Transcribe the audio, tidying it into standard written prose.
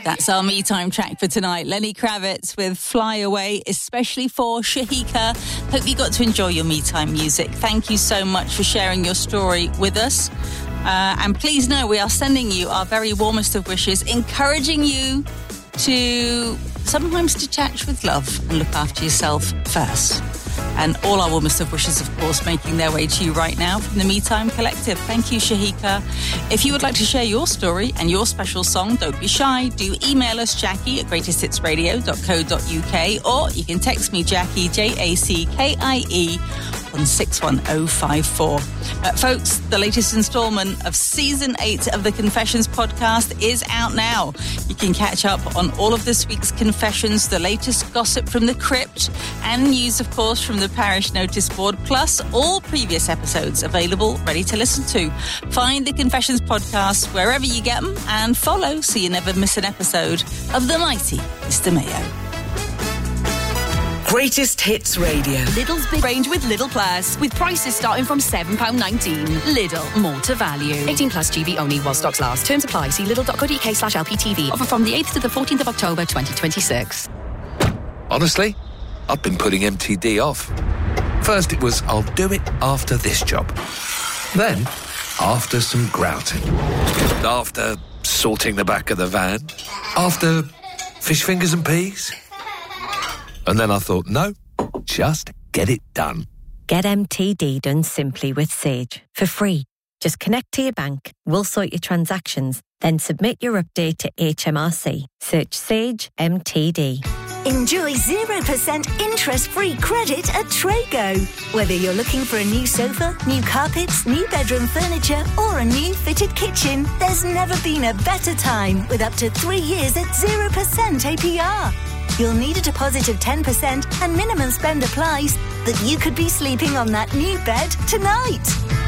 That's our Me Time track for tonight. Lenny Kravitz with Fly Away, especially for Shahika. Hope you got to enjoy your Me Time music. Thank you so much for sharing your story with us. And please know we are sending you our very warmest of wishes, encouraging you to sometimes detach with love and look after yourself first. And all our warmest of wishes, of course, making their way to you right now from the Me Time Collective. Thank you, Shahika. If you would like to share your story and your special song, don't be shy. Do email us, Jackie@greatesthitsradio.co.uk, or you can text me, Jackie, Jackie, on 61054. Folks, the latest instalment of Season 8 of the Confessions podcast is out now. You can catch up on all of this week's confessions, the latest gossip from the crypt, and news, of course, from the parish notice board, plus all previous episodes available, ready to listen to. Find the Confessions podcast wherever you get them and follow so you never miss an episode of the mighty Mr. Mayo. Greatest Hits Radio. Lidl's big range with Lidl Plus, with prices starting from £7.19. Lidl, more to value. 18 plus GB only while stocks last. Terms apply. See lidl.co.uk/LPTV. Offer from the 8th to the 14th of October 2026. Honestly, I've been putting MTD off. First it was, I'll do it after this job. Then, after some grouting. After sorting the back of the van. After fish fingers and peas. And then I thought, no, just get it done. Get MTD done simply with Sage for free. Just connect to your bank, we'll sort your transactions, then submit your update to HMRC. Search Sage MTD. Enjoy 0% interest-free credit at Trago. Whether you're looking for a new sofa, new carpets, new bedroom furniture, or a new fitted kitchen, there's never been a better time with up to 3 years at 0% APR. You'll need a deposit of 10% and minimum spend applies, but you could be sleeping on that new bed tonight.